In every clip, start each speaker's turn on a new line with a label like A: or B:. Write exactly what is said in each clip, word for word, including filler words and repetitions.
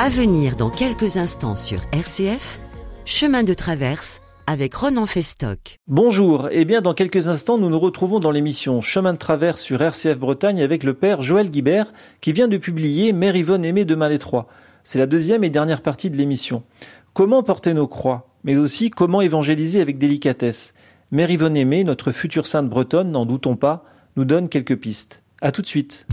A: À venir dans quelques instants sur R C F, Chemin de traverse avec Ronan Festock.
B: Bonjour, et bien dans quelques instants nous nous retrouvons dans l'émission Chemin de traverse sur R C F Bretagne avec le père Joël Guibert qui vient de publier Mère Yvonne Aimée de Malétroit. C'est la deuxième et dernière partie de l'émission. Comment porter nos croix, mais aussi comment évangéliser avec délicatesse. Mère Yvonne Aimée, notre future sainte bretonne, n'en doutons pas, nous donne quelques pistes. À tout de suite.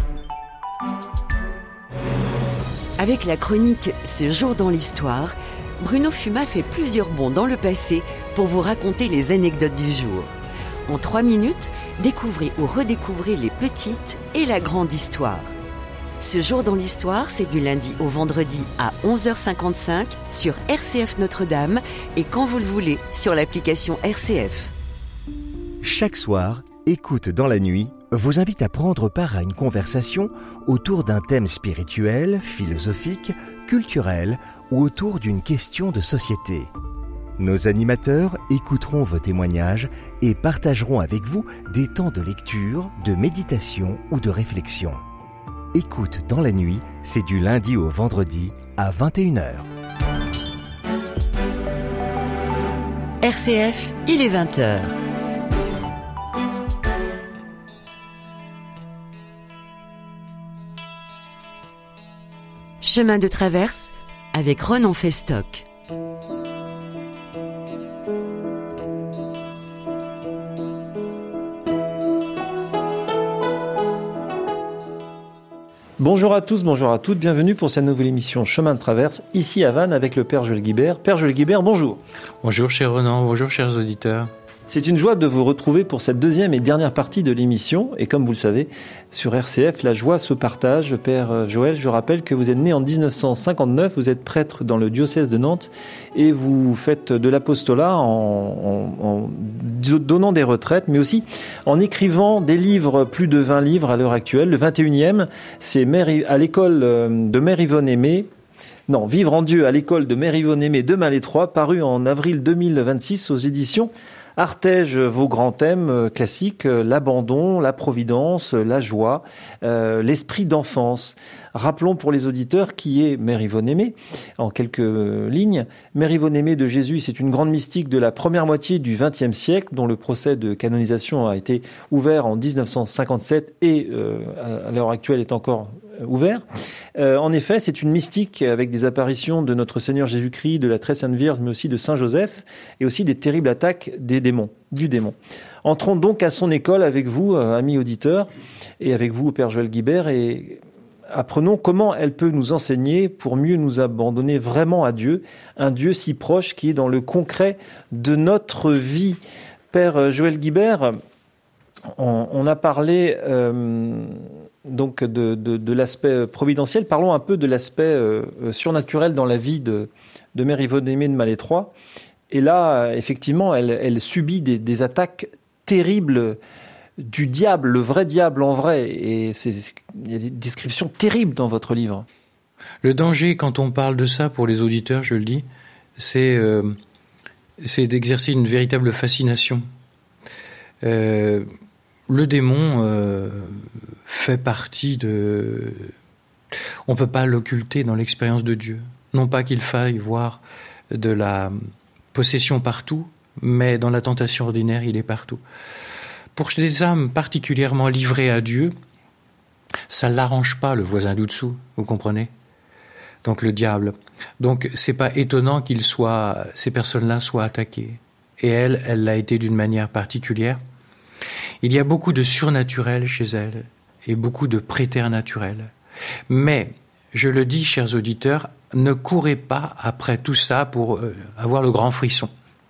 A: Avec la chronique Ce jour dans l'histoire, Bruno Fumat fait plusieurs bonds dans le passé pour vous raconter les anecdotes du jour. En trois minutes, découvrez ou redécouvrez les petites et la grande histoire. Ce jour dans l'histoire, c'est du lundi au vendredi à onze heures cinquante-cinq sur R C F Notre-Dame et quand vous le voulez sur l'application R C F.
C: Chaque soir, Écoute dans la nuit vous invite à prendre part à une conversation autour d'un thème spirituel, philosophique, culturel ou autour d'une question de société. Nos animateurs écouteront vos témoignages et partageront avec vous des temps de lecture, de méditation ou de réflexion. Écoute dans la nuit, c'est du lundi au vendredi à vingt et une heures.
A: R C F, il est vingt heures. Chemin de traverse avec Ronan Festock.
B: Bonjour à tous, bonjour à toutes, bienvenue pour cette nouvelle émission Chemin de traverse, ici à Vannes avec le père Joël Guibert. Père Joël Guibert, bonjour.
D: Bonjour cher Ronan, bonjour chers auditeurs.
B: C'est une joie de vous retrouver pour cette deuxième et dernière partie de l'émission. Et comme vous le savez, sur R C F, la joie se partage. Père Joël, je rappelle que vous êtes né en dix-neuf cent cinquante-neuf, vous êtes prêtre dans le diocèse de Nantes et vous faites de l'apostolat en, en, en donnant des retraites, mais aussi en écrivant des livres, plus de vingt livres à l'heure actuelle. Le vingt et unième, c'est Mère, à l'école de Mère Yvonne Aimée. Non, Vivre en Dieu à l'école de Mère Yvonne Aimée de Malétroit, paru en avril deux mille vingt-six aux éditions Artege. Vos grands thèmes classiques, l'abandon, la providence, la joie, euh, l'esprit d'enfance. Rappelons pour les auditeurs qui est Mère Yvonne Aimée, en quelques lignes. Mère Yvonne Aimée de Jésus, c'est une grande mystique de la première moitié du vingtième siècle, dont le procès de canonisation a été ouvert en dix-neuf cent cinquante-sept et euh, à l'heure actuelle est encore ouvert. Euh, en effet, c'est une mystique avec des apparitions de notre Seigneur Jésus-Christ, de la Très Sainte Vierge, mais aussi de Saint Joseph, et aussi des terribles attaques des démons, du démon. Entrons donc à son école avec vous, euh, amis auditeurs, et avec vous, Père Joël Guibert, et apprenons comment elle peut nous enseigner pour mieux nous abandonner vraiment à Dieu, un Dieu si proche qui est dans le concret de notre vie. Père Joël Guibert, on, on a parlé euh, donc de, de, de l'aspect providentiel. Parlons un peu de l'aspect euh, surnaturel dans la vie de, de Mère Yvonne Aimée de Malétroit. Et là, effectivement, elle, elle subit des, des attaques terribles du diable, le vrai diable en vrai. Et c'est, il y a des descriptions terribles dans votre livre.
D: Le danger, quand on parle de ça, pour les auditeurs, je le dis, c'est, euh, c'est d'exercer une véritable fascination. Euh, le démon euh, fait partie de... On ne peut pas l'occulter dans l'expérience de Dieu. Non pas qu'il faille voir de la possession partout, mais dans la tentation ordinaire, il est partout. Pour des âmes particulièrement livrées à Dieu, ça ne l'arrange pas, le voisin du dessous, vous comprenez ? Donc le diable. Donc c'est pas étonnant qu'il soit, ces personnes-là soient attaquées. Et elle, elle l'a été d'une manière particulière. Il y a beaucoup de surnaturel chez elle et beaucoup de préternaturel. Mais, je le dis, chers auditeurs, ne courez pas après tout ça pour euh, avoir le grand frisson.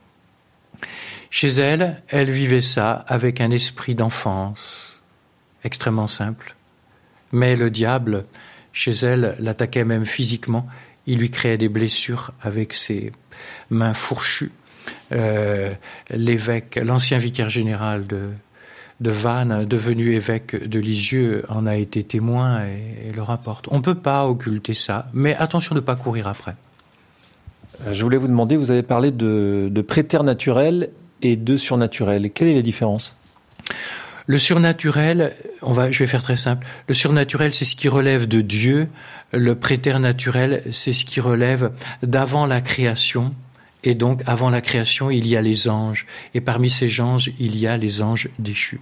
D: Chez elle, elle vivait ça avec un esprit d'enfance extrêmement simple. Mais le diable, chez elle, l'attaquait même physiquement. Il lui créait des blessures avec ses mains fourchues. Euh, l'évêque, l'ancien vicaire général de, de Vannes, devenu évêque de Lisieux, en a été témoin et, et le rapporte. On ne peut pas occulter ça, mais attention de ne pas courir après.
B: Je voulais vous demander, vous avez parlé de, de préternaturel et de surnaturel. Quelle est la différence ?
D: Le surnaturel, on va, je vais faire très simple. Le surnaturel, c'est ce qui relève de Dieu. Le préternaturel, c'est ce qui relève d'avant la création. Et donc, avant la création, il y a les anges. Et parmi ces anges, il y a les anges déchus.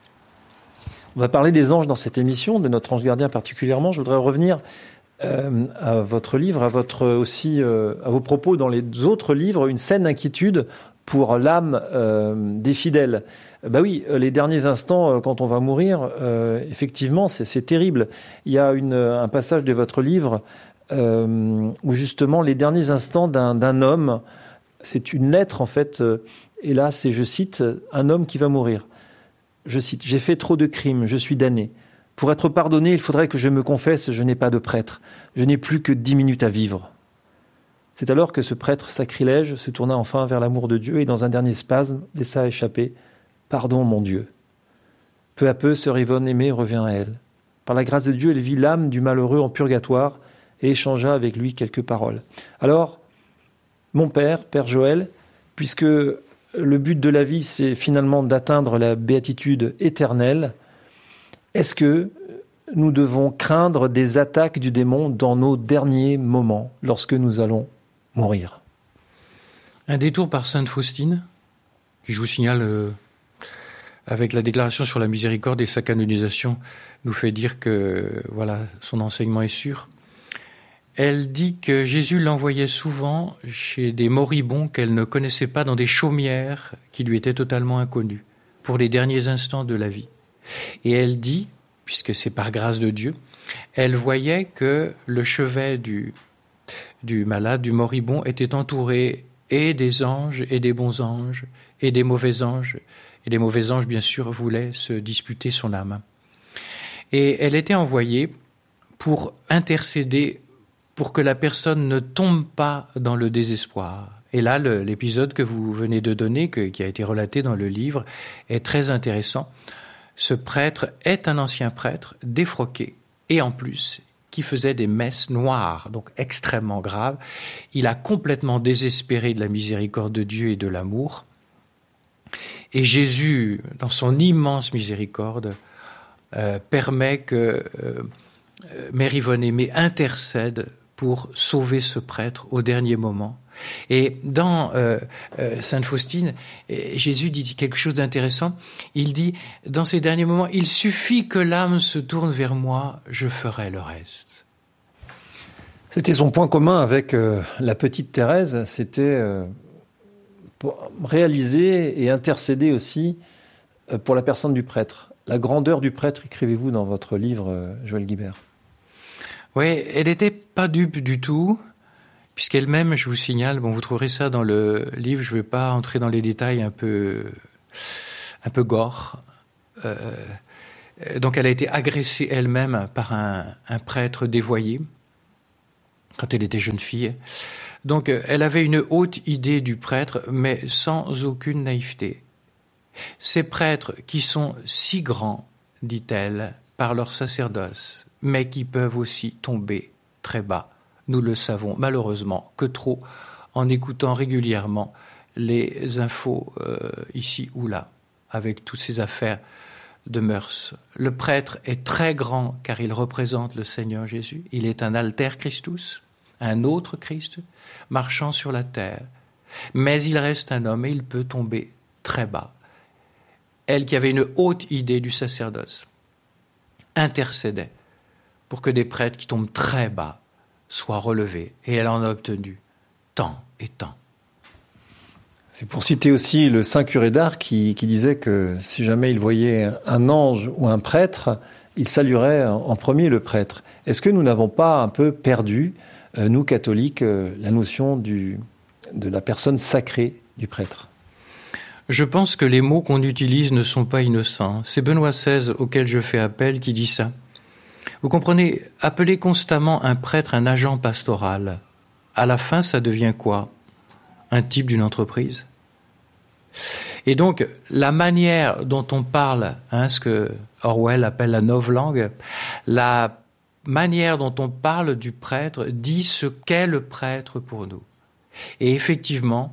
B: On va parler des anges dans cette émission, de notre ange gardien particulièrement. Je voudrais revenir euh, à votre livre, à votre aussi euh, à vos propos dans les autres livres, une saine inquiétude pour l'âme euh, des fidèles. Bah oui, les derniers instants quand on va mourir, euh, effectivement, c'est, c'est terrible. Il y a une, un passage de votre livre euh, où justement les derniers instants d'un, d'un homme, c'est une lettre en fait, euh, et là c'est, je cite, un homme qui va mourir. Je cite, « J'ai fait trop de crimes, je suis damné. Pour être pardonné, il faudrait que je me confesse, je n'ai pas de prêtre. Je n'ai plus que dix minutes à vivre. » C'est alors que ce prêtre sacrilège se tourna enfin vers l'amour de Dieu et dans un dernier spasme laissa échapper « Pardon, mon Dieu ». Peu à peu, sœur Yvonne aimée revint à elle. Par la grâce de Dieu, elle vit l'âme du malheureux en purgatoire et échangea avec lui quelques paroles. Alors, mon père, Père Joël, puisque le but de la vie, c'est finalement d'atteindre la béatitude éternelle, est-ce que nous devons craindre des attaques du démon dans nos derniers moments, lorsque nous allons mourir?
D: Un détour par Sainte Faustine, qui, je vous signale, euh, avec la déclaration sur la miséricorde et sa canonisation, nous fait dire que voilà, son enseignement est sûr. Elle dit que Jésus l'envoyait souvent chez des moribonds qu'elle ne connaissait pas, dans des chaumières qui lui étaient totalement inconnues, pour les derniers instants de la vie. Et elle dit, puisque c'est par grâce de Dieu, elle voyait que le chevet du, du malade, du moribond, était entouré et des anges, et des bons anges, et des mauvais anges. Et les mauvais anges, bien sûr, voulaient se disputer son âme. Et elle était envoyée pour intercéder, pour que la personne ne tombe pas dans le désespoir. Et là, le, l'épisode que vous venez de donner, que, qui a été relaté dans le livre, est très intéressant. Ce prêtre est un ancien prêtre, défroqué, et en plus, qui faisait des messes noires, donc extrêmement graves. Il a complètement désespéré de la miséricorde de Dieu et de l'amour. Et Jésus, dans son immense miséricorde, euh, permet que euh, Mère Yvonne Aimée intercède pour sauver ce prêtre au dernier moment. Et dans euh, euh, Sainte Faustine, Jésus dit quelque chose d'intéressant. Il dit, dans ces derniers moments, « Il suffit que l'âme se tourne vers moi, je ferai le reste. »
B: C'était son point commun avec euh, la petite Thérèse, c'était euh, pour réaliser et intercéder aussi euh, pour la personne du prêtre. La grandeur du prêtre, écrivez-vous dans votre livre, euh, Joël Guibert.
D: Oui, elle n'était pas dupe du tout, puisqu'elle-même, je vous signale, bon, vous trouverez ça dans le livre, je ne vais pas entrer dans les détails un peu, un peu gore. Euh, donc elle a été agressée elle-même par un, un prêtre dévoyé, quand elle était jeune fille. Donc elle avait une haute idée du prêtre, mais sans aucune naïveté. Ces prêtres qui sont si grands, dit-elle, par leur sacerdoce, mais qui peuvent aussi tomber très bas. Nous le savons malheureusement que trop en écoutant régulièrement les infos euh, ici ou là, avec toutes ces affaires de mœurs. Le prêtre est très grand car il représente le Seigneur Jésus. Il est un alter Christus, un autre Christ, marchant sur la terre. Mais il reste un homme et il peut tomber très bas. Elle qui avait une haute idée du sacerdoce intercédait pour que des prêtres qui tombent très bas soient relevés. Et elle en a obtenu tant et tant.
B: C'est pour citer aussi le saint curé d'Ars qui, qui disait que si jamais il voyait un ange ou un prêtre, il saluerait en premier le prêtre. Est-ce que nous n'avons pas un peu perdu, euh, nous catholiques, euh, la notion du, de la personne sacrée du prêtre ?
D: Je pense que les mots qu'on utilise ne sont pas innocents. C'est Benoît seize auquel je fais appel qui dit ça. Vous comprenez, appeler constamment un prêtre un agent pastoral, à la fin, ça devient quoi ? Un type d'une entreprise ? Et donc, la manière dont on parle, hein, ce que Orwell appelle la novlangue, la manière dont on parle du prêtre dit ce qu'est le prêtre pour nous. Et effectivement,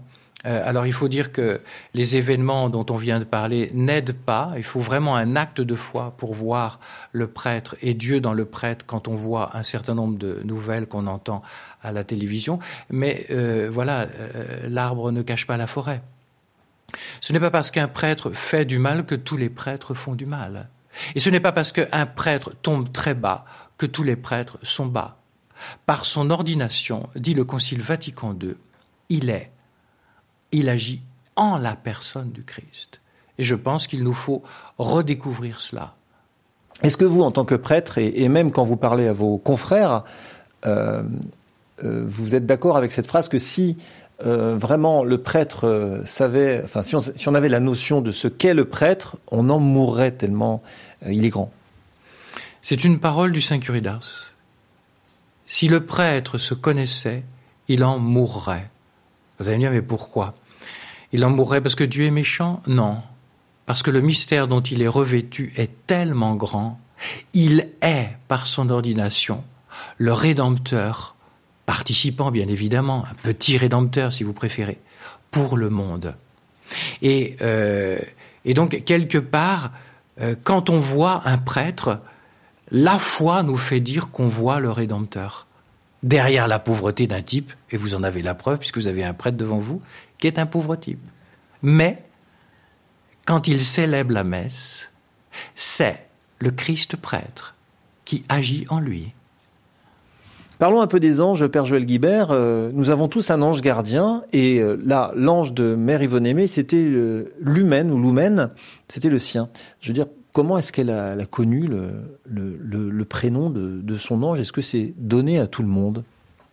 D: Euh, alors il faut dire que les événements dont on vient de parler n'aident pas. Il faut vraiment un acte de foi pour voir le prêtre et Dieu dans le prêtre quand on voit un certain nombre de nouvelles qu'on entend à la télévision. Mais euh, voilà, euh, l'arbre ne cache pas la forêt. Ce n'est pas parce qu'un prêtre fait du mal que tous les prêtres font du mal. Et ce n'est pas parce qu'un prêtre tombe très bas que tous les prêtres sont bas. Par son ordination, dit le Concile Vatican deux, il est, il agit en la personne du Christ. Et je pense qu'il nous faut redécouvrir cela.
B: Est-ce que vous, en tant que prêtre, et, et même quand vous parlez à vos confrères, euh, euh, vous êtes d'accord avec cette phrase que si euh, vraiment le prêtre euh, savait, enfin si on, si on avait la notion de ce qu'est le prêtre, on en mourrait tellement euh, il est grand.
D: C'est une parole du Saint Curé d'Ars. Si le prêtre se connaissait, il en mourrait. Vous allez me dire, mais pourquoi ? Il en mourrait parce que Dieu est méchant ? Non. Parce que le mystère dont il est revêtu est tellement grand. Il est, par son ordination, le Rédempteur, participant bien évidemment, un petit Rédempteur si vous préférez, pour le monde. Et, euh, et donc, quelque part, euh, quand on voit un prêtre, la foi nous fait dire qu'on voit le Rédempteur. Derrière la pauvreté d'un type, et vous en avez la preuve puisque vous avez un prêtre devant vous, qui est un pauvre type. Mais, quand il célèbre la messe, c'est le Christ prêtre qui agit en lui.
B: Parlons un peu des anges, Père Joël Guibert. Euh, nous avons tous un ange gardien, et euh, là, l'ange de Mère Yvonne Aimée, c'était euh, l'Humaine ou l'Oumène, c'était le sien. Je veux dire, comment est-ce qu'elle a, elle a connu le, le, le, le prénom de, de son ange ? Est-ce que c'est donné à tout le monde ?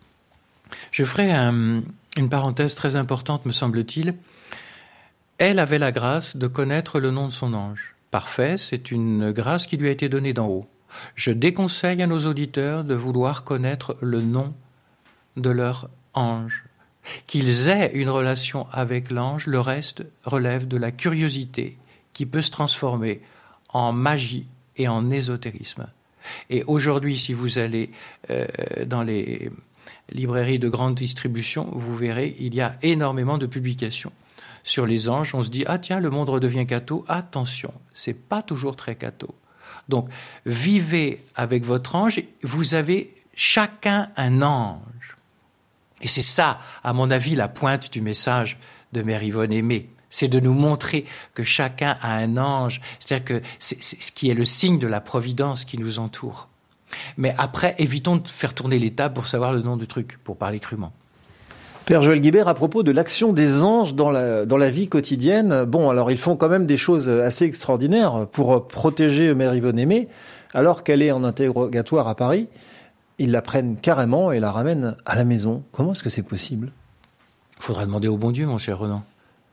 D: Je ferai un, une parenthèse très importante, me semble-t-il. Elle avait la grâce de connaître le nom de son ange. Parfait, c'est une grâce qui lui a été donnée d'en haut. Je déconseille à nos auditeurs de vouloir connaître le nom de leur ange. Qu'ils aient une relation avec l'ange, le reste relève de la curiosité qui peut se transformer en magie et en ésotérisme. Et aujourd'hui, si vous allez euh, dans les librairies de grande distribution, vous verrez, il y a énormément de publications sur les anges. On se dit, ah tiens, le monde redevient catho. Attention, c'est pas toujours très catho. Donc, vivez avec votre ange, vous avez chacun un ange. Et c'est ça, à mon avis, la pointe du message de Mère Yvonne Aimée. C'est de nous montrer que chacun a un ange. C'est-à-dire que c'est, c'est ce qui est le signe de la providence qui nous entoure. Mais après, évitons de faire tourner les tables pour savoir le nom du truc, pour parler crûment.
B: Père Joël Guibert, à propos de l'action des anges dans la, dans la vie quotidienne, bon, alors ils font quand même des choses assez extraordinaires pour protéger Mère Yvonne Aimée, alors qu'elle est en interrogatoire à Paris. Ils la prennent carrément et la ramènent à la maison. Comment est-ce que c'est possible ?
D: Il faudra demander au bon Dieu, mon cher Renan.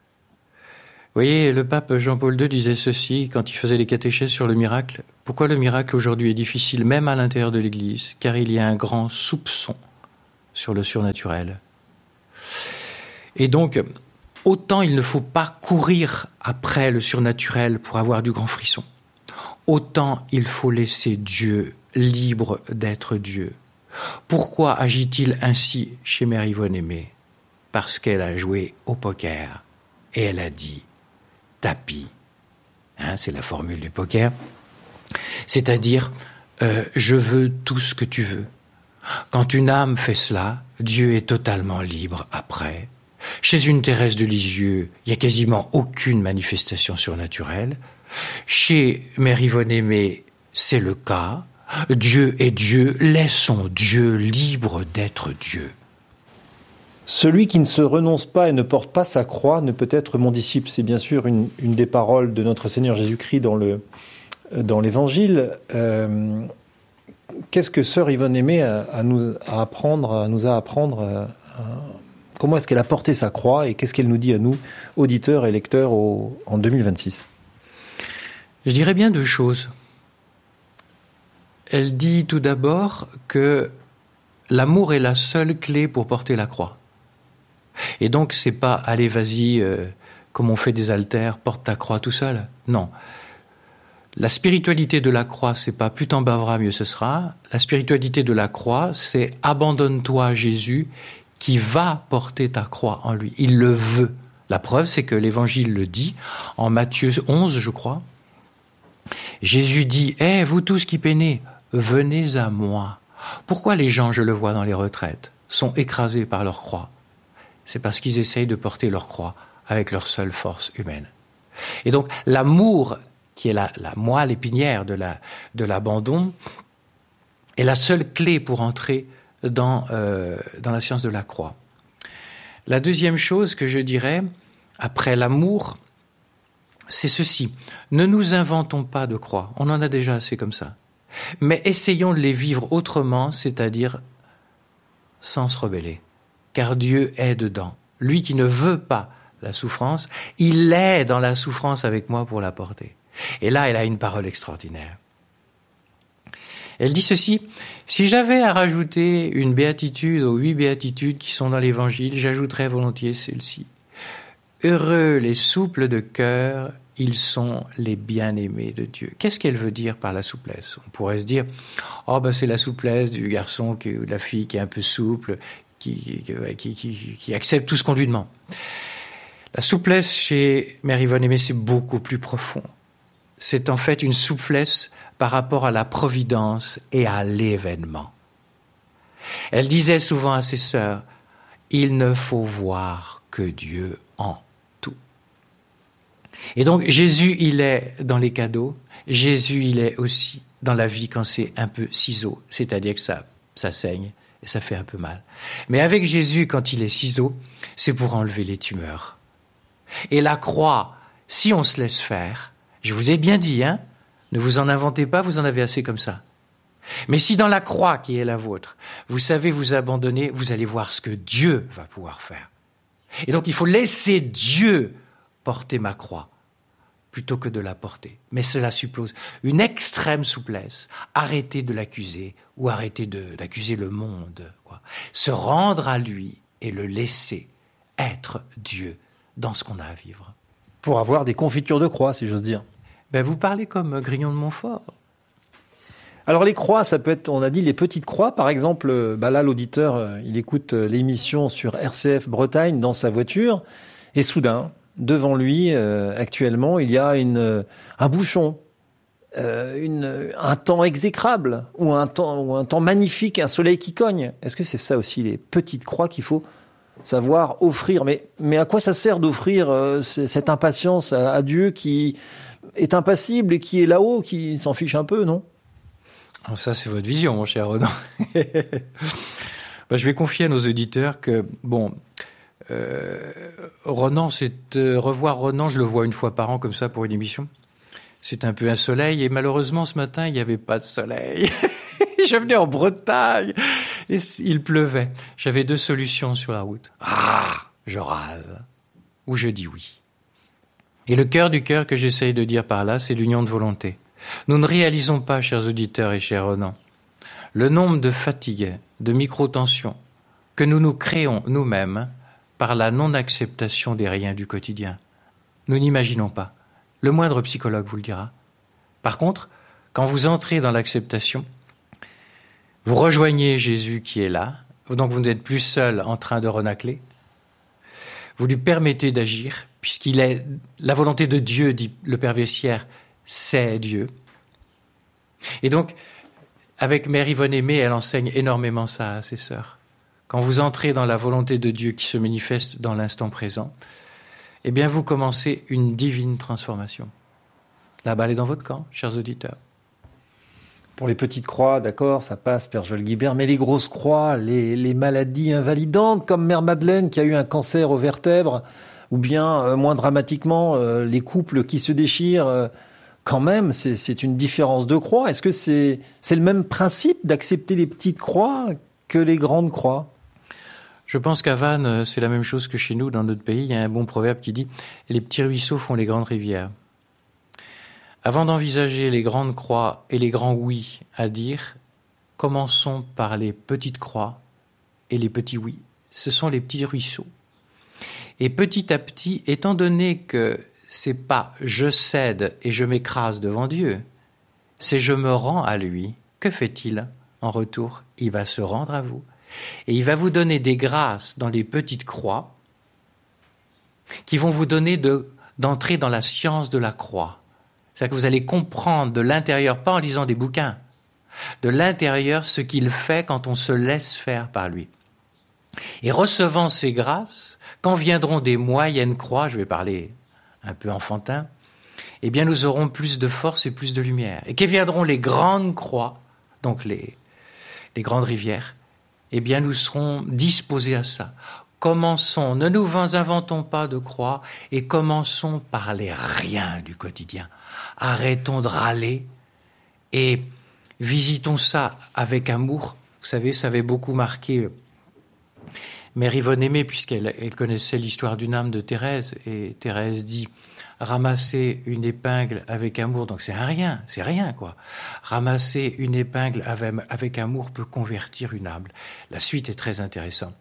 D: Vous voyez, le pape Jean-Paul deux disait ceci quand il faisait les catéchèses sur le miracle. Pourquoi le miracle aujourd'hui est difficile, même à l'intérieur de l'Église ? Car il y a un grand soupçon sur le surnaturel. Et donc, autant il ne faut pas courir après le surnaturel pour avoir du grand frisson, autant il faut laisser Dieu libre d'être Dieu. Pourquoi agit-il ainsi chez Mère Yvonne Aimée ? Parce qu'elle a joué au poker et elle a dit « tapis hein, ». C'est la formule du poker. C'est-à-dire euh, « je veux tout ce que tu veux ». Quand une âme fait cela, Dieu est totalement libre après. Chez une Thérèse de Lisieux, il n'y a quasiment aucune manifestation surnaturelle. Chez Mère Yvonne Aimée, c'est le cas. Dieu est Dieu, laissons Dieu libre d'être Dieu.
B: Celui qui ne se renonce pas et ne porte pas sa croix ne peut être mon disciple. C'est bien sûr une, une des paroles de notre Seigneur Jésus-Christ dans, le, dans l'Évangile. Euh, qu'est-ce que Sœur Yvonne Aimée a, à nous à apprendre, à nous a à apprendre à, à, comment est-ce qu'elle a porté sa croix et qu'est-ce qu'elle nous dit à nous, auditeurs et lecteurs, au, en deux mille vingt-six ?
D: Je dirais bien deux choses. Elle dit tout d'abord que l'amour est la seule clé pour porter la croix. Et donc, c'est pas « allez, vas-y, euh, comme on fait des haltères, porte ta croix tout seul ». Non. La spiritualité de la croix, c'est pas « plus t'en baveras, mieux ce sera ». La spiritualité de la croix, c'est « abandonne-toi à Jésus » qui va porter ta croix en lui. Il le veut. La preuve, c'est que l'Évangile le dit, en Matthieu onze, je crois. Jésus dit « Eh, vous tous qui peinez, venez à moi. » Pourquoi les gens, je le vois dans les retraites, sont écrasés par leur croix? C'est parce qu'ils essayent de porter leur croix avec leur seule force humaine. Et donc, l'amour, qui est la, la moelle épinière de, la, de l'abandon, est la seule clé pour entrer dans, euh, dans la science de la croix. La deuxième chose que je dirais, après l'amour, c'est ceci. Ne nous inventons pas de croix. On en a déjà assez comme ça. Mais essayons de les vivre autrement, c'est-à-dire sans se rebeller. Car Dieu est dedans. Lui qui ne veut pas la souffrance, il est dans la souffrance avec moi pour la porter. Et là, elle a une parole extraordinaire. Elle dit ceci, « Si j'avais à rajouter une béatitude aux huit béatitudes qui sont dans l'Évangile, j'ajouterais volontiers celle-ci. Heureux les souples de cœur, ils sont les bien-aimés de Dieu. » Qu'est-ce qu'elle veut dire par la souplesse? On pourrait se dire, « Oh, ben c'est la souplesse du garçon qui, ou de la fille qui est un peu souple, qui, qui, qui, qui accepte tout ce qu'on lui demande. » La souplesse chez Mère Yvonne Aimée, c'est beaucoup plus profond. C'est en fait une souplesse par rapport à la providence et à l'événement. Elle disait souvent à ses sœurs, « Il ne faut voir que Dieu en tout. » Et donc Jésus, il est dans les cadeaux, Jésus, il est aussi dans la vie quand c'est un peu ciseau, c'est-à-dire que ça, ça saigne et ça fait un peu mal. Mais avec Jésus, quand il est ciseau, c'est pour enlever les tumeurs. Et la croix, si on se laisse faire, je vous ai bien dit, hein, ne vous en inventez pas, vous en avez assez comme ça. Mais si dans la croix qui est la vôtre, vous savez vous abandonner, vous allez voir ce que Dieu va pouvoir faire. Et donc il faut laisser Dieu porter ma croix, plutôt que de la porter. Mais cela suppose une extrême souplesse. Arrêter de l'accuser, ou arrêter de, d'accuser le monde, quoi. Se rendre à lui et le laisser être Dieu dans ce qu'on a à vivre.
B: Pour avoir des confitures de croix, si j'ose dire.
D: Ben, vous parlez comme Grignon de Montfort.
B: Alors les croix, ça peut être, on a dit les petites croix, par exemple, bah là l'auditeur, il écoute l'émission sur R C F Bretagne dans sa voiture, et soudain, devant lui, euh, actuellement, il y a une, un bouchon, euh, une, un temps exécrable, ou un temps, ou un temps magnifique, un soleil qui cogne. Est-ce que c'est ça aussi, les petites croix qu'il faut savoir offrir? Mais, mais à quoi ça sert d'offrir euh, cette impatience à, à Dieu qui est impassible et qui est là-haut, qui s'en fiche un peu, non?
D: Oh, ça, c'est votre vision, mon cher Ronan. Ben, je vais confier à nos auditeurs que, bon, euh, Ronan, c'est euh, revoir Ronan, je le vois une fois par an comme ça pour une émission. C'est un peu un soleil, et malheureusement, ce matin, il n'y avait pas de soleil. Je venais en Bretagne, et il pleuvait. J'avais deux solutions sur la route. Ah, je râle, ou je dis oui. Et le cœur du cœur que j'essaye de dire par là, c'est l'union de volonté. Nous ne réalisons pas, chers auditeurs et chers Ronan, le nombre de fatigues, de micro-tensions que nous nous créons nous-mêmes par la non-acceptation des riens du quotidien. Nous n'imaginons pas. Le moindre psychologue vous le dira. Par contre, quand vous entrez dans l'acceptation, vous rejoignez Jésus qui est là, donc vous n'êtes plus seul en train de renacler. Vous lui permettez d'agir, puisqu'il est la volonté de Dieu, dit le Père Vessière, c'est Dieu. Et donc, avec Mère Yvonne Aimée, elle enseigne énormément ça à ses sœurs. Quand vous entrez dans la volonté de Dieu qui se manifeste dans l'instant présent, eh bien, vous commencez une divine transformation. La balle est dans votre camp, chers auditeurs.
B: Pour les petites croix, d'accord, ça passe, Père Joël Guibert, mais les grosses croix, les, les maladies invalidantes, comme Mère Madeleine qui a eu un cancer aux vertèbres, ou bien, euh, moins dramatiquement, euh, les couples qui se déchirent, euh, quand même, c'est, c'est une différence de croix. Est-ce que c'est, c'est le même principe d'accepter les petites croix que les grandes croix?
D: Je pense qu'à Vannes, c'est la même chose que chez nous, dans notre pays. Il y a un bon proverbe qui dit « Les petits ruisseaux font les grandes rivières ». Avant d'envisager les grandes croix et les grands oui à dire, commençons par les petites croix et les petits oui. Ce sont les petits ruisseaux. Et petit à petit, étant donné que c'est pas je cède et je m'écrase devant Dieu, c'est je me rends à lui. Que fait-il en retour? Il va se rendre à vous. Et il va vous donner des grâces dans les petites croix qui vont vous donner de, d'entrer dans la science de la croix. C'est-à-dire que vous allez comprendre de l'intérieur, pas en lisant des bouquins, de l'intérieur ce qu'il fait quand on se laisse faire par lui. Et recevant ces grâces, quand viendront des moyennes croix, je vais parler un peu enfantin, eh bien nous aurons plus de force et plus de lumière. Et quand viendront les grandes croix, donc les, les grandes rivières, eh bien nous serons disposés à ça. Commençons, ne nous inventons pas de croix et commençons par les riens du quotidien. Arrêtons de râler et visitons ça avec amour. Vous savez, ça avait beaucoup marqué Mère Yvonne Aimée, puisqu'elle elle connaissait l'histoire d'une âme de Thérèse, et Thérèse dit « ramasser une épingle avec amour », donc c'est un rien, c'est rien quoi. Ramasser une épingle avec, avec amour peut convertir une âme. La suite est très intéressante.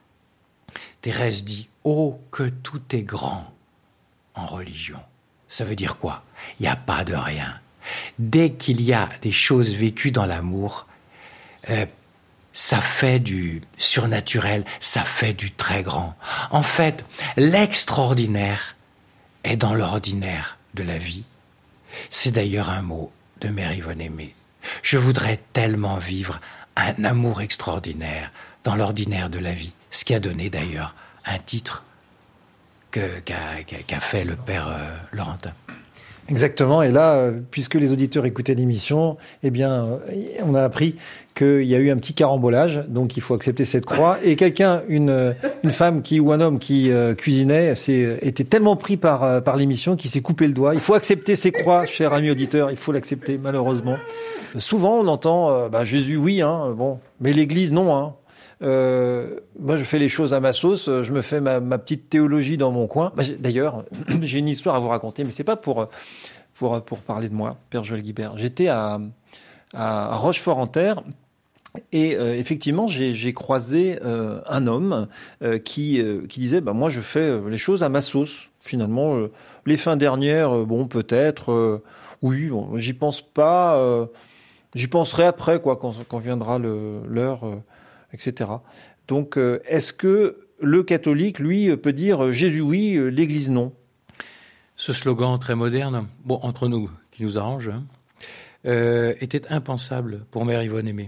D: Thérèse dit « oh, que tout est grand en religion ». Ça veut dire quoi? Il n'y a pas de rien. Dès qu'il y a des choses vécues dans l'amour, euh, ça fait du surnaturel, ça fait du très grand. En fait, l'extraordinaire est dans l'ordinaire de la vie. C'est d'ailleurs un mot de Mère Yvonne Aimée. Je voudrais tellement vivre un amour extraordinaire dans l'ordinaire de la vie, ce qui a donné d'ailleurs un titre que, qu'a, qu'a fait le père euh, Laurentin.
B: Exactement, et là, puisque les auditeurs écoutaient l'émission, eh bien, on a appris qu'il y a eu un petit carambolage, donc il faut accepter cette croix. Et quelqu'un, une, une femme qui ou un homme qui euh, cuisinait, s'est, était tellement pris par, par l'émission qu'il s'est coupé le doigt. Il faut accepter ces croix, cher ami auditeur, il faut l'accepter, malheureusement. Souvent, on entend euh, bah, Jésus, oui, hein, bon, mais l'Église, non, hein. Euh, moi, je fais les choses à ma sauce. Je me fais ma, ma petite théologie dans mon coin. Bah, d'ailleurs, j'ai une histoire à vous raconter, mais c'est pas pour pour pour parler de moi, Père Joël Guibert. J'étais à à Rochefort-en-Terre. Et euh, effectivement, j'ai, j'ai croisé euh, un homme euh, qui euh, qui disait, bah moi, je fais les choses à ma sauce. Finalement, euh, les fins dernières, euh, bon, peut-être, euh, oui, bon, j'y pense pas. Euh, j'y penserai après, quoi, quand quand viendra le, l'heure. Euh, et cetera. Donc, euh, est-ce que le catholique, lui, peut dire Jésus oui, l'Église non?
D: Ce slogan très moderne, bon, entre nous, qui nous arrange, hein, euh, était impensable pour Mère Yvonne Aimée.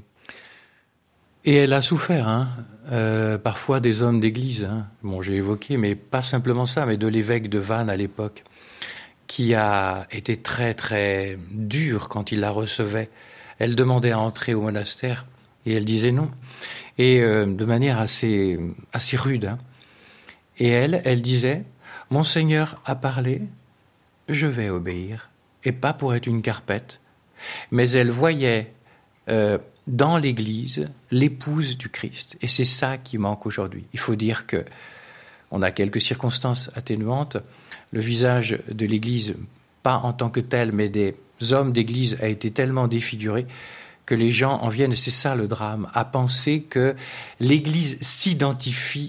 D: Et elle a souffert, hein, euh, parfois des hommes d'Église, hein, bon, j'ai évoqué, mais pas simplement ça, mais de l'évêque de Vannes à l'époque, qui a été très, très dur quand il la recevait. Elle demandait à entrer au monastère et elle disait non. Et euh, de manière assez, assez rude. Hein. Et elle, elle disait, « Monseigneur a parlé, je vais obéir. » Et pas pour être une carpette. Mais elle voyait euh, dans l'Église l'épouse du Christ. Et c'est ça qui manque aujourd'hui. Il faut dire que on a quelques circonstances atténuantes. Le visage de l'Église, pas en tant que tel, mais des hommes d'Église, a été tellement défiguré que les gens en viennent, et c'est ça le drame, à penser que l'Église s'identifie